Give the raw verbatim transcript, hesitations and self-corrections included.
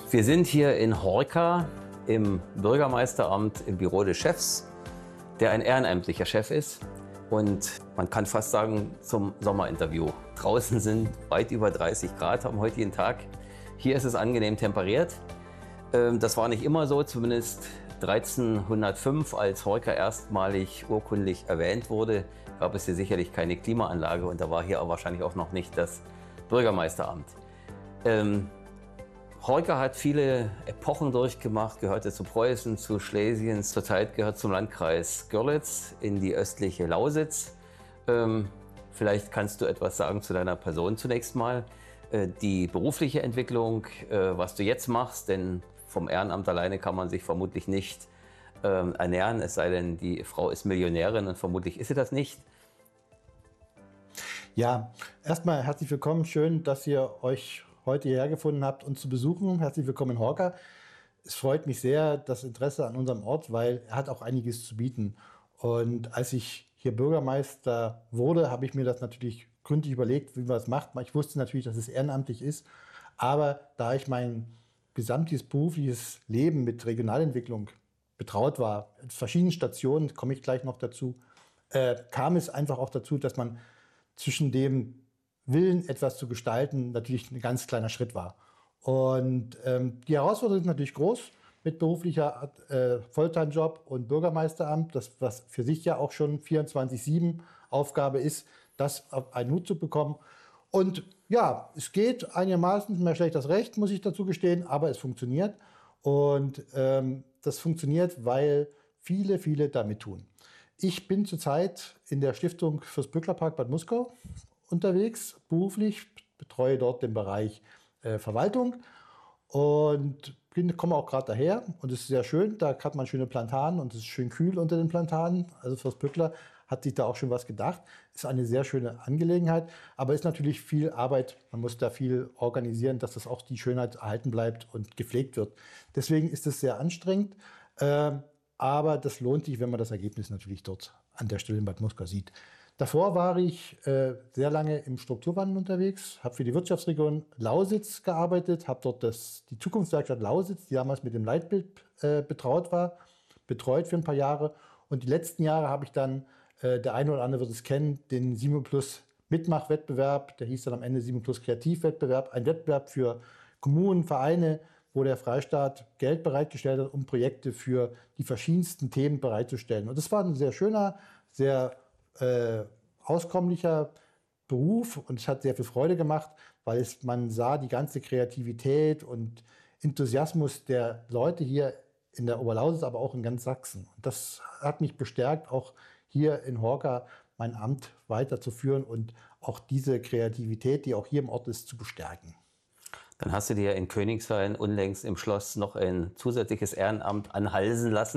Wir sind hier in Horka im Bürgermeisteramt im Büro des Chefs, der ein ehrenamtlicher Chef ist. Und man kann fast sagen, zum Sommerinterview. Draußen sind weit über dreißig Grad am heutigen Tag. Hier ist es angenehm temperiert. Das war nicht immer so, zumindest dreizehnhundertfünf, als Horka erstmalig urkundlich erwähnt wurde, gab es hier sicherlich keine Klimaanlage und da war hier auch wahrscheinlich auch noch nicht das Bürgermeisteramt. Ähm, Horka hat viele Epochen durchgemacht, gehörte zu Preußen, zu Schlesien, zurzeit gehört zum Landkreis Görlitz in die östliche Lausitz. Ähm, vielleicht kannst du etwas sagen zu deiner Person zunächst mal. Äh, die berufliche Entwicklung, äh, was du jetzt machst, denn vom Ehrenamt alleine kann man sich vermutlich nicht ähm, ernähren, es sei denn, die Frau ist Millionärin und vermutlich ist sie das nicht. Ja, erstmal herzlich willkommen. Schön, dass ihr euch heute hierher gefunden habt, uns zu besuchen. Herzlich willkommen in Horka. Es freut mich sehr, das Interesse an unserem Ort, weil er hat auch einiges zu bieten. Und als ich hier Bürgermeister wurde, habe ich mir das natürlich gründlich überlegt, wie man das macht. Ich wusste natürlich, dass es ehrenamtlich ist, aber da ich mein gesamtes berufliches Leben mit Regionalentwicklung betraut war, in verschiedenen Stationen, komme ich gleich noch dazu, äh, kam es einfach auch dazu, dass man zwischen dem Willen, etwas zu gestalten, natürlich ein ganz kleiner Schritt war. Und ähm, die Herausforderung ist natürlich groß mit beruflicher äh, Volltime-Job und Bürgermeisteramt, das was für sich ja auch schon vierundzwanzig sieben Aufgabe ist, das auf einen Hut zu bekommen. Und ja, es geht einigermaßen, mehr schlecht als recht, muss ich dazu gestehen, aber es funktioniert. Und ähm, das funktioniert, weil viele, viele damit tun. Ich bin zurzeit in der Stiftung fürs Böcklerpark Bad Muskau unterwegs, beruflich, betreue dort den Bereich äh, Verwaltung und bin, komme auch gerade daher und es ist sehr schön, da hat man schöne Plantanen und es ist schön kühl unter den Plantanen, also fürs Böckler hat sich da auch schon was gedacht. Ist eine sehr schöne Angelegenheit, aber ist natürlich viel Arbeit, man muss da viel organisieren, dass das auch die Schönheit erhalten bleibt und gepflegt wird. Deswegen ist es sehr anstrengend, äh, aber das lohnt sich, wenn man das Ergebnis natürlich dort an der Stelle in Bad Muskau sieht. Davor war ich äh, sehr lange im Strukturwandel unterwegs, habe für die Wirtschaftsregion Lausitz gearbeitet, habe dort das, die Zukunftswerkstatt Lausitz, die damals mit dem Leitbild äh, betraut war, betreut für ein paar Jahre. Und die letzten Jahre habe ich dann, äh, der eine oder andere wird es kennen, den Simon Plus Mitmachwettbewerb, der hieß dann am Ende Simon Plus Kreativwettbewerb, ein Wettbewerb für Kommunen, Vereine, wo der Freistaat Geld bereitgestellt hat, um Projekte für die verschiedensten Themen bereitzustellen. Und das war ein sehr schöner, sehr Äh, auskommlicher Beruf und es hat sehr viel Freude gemacht, weil es, man sah die ganze Kreativität und Enthusiasmus der Leute hier in der Oberlausitz, aber auch in ganz Sachsen. Und das hat mich bestärkt, auch hier in Horka mein Amt weiterzuführen und auch diese Kreativität, die auch hier im Ort ist, zu bestärken. Dann hast du dir in Königshain unlängst im Schloss noch ein zusätzliches Ehrenamt anhalsen lassen.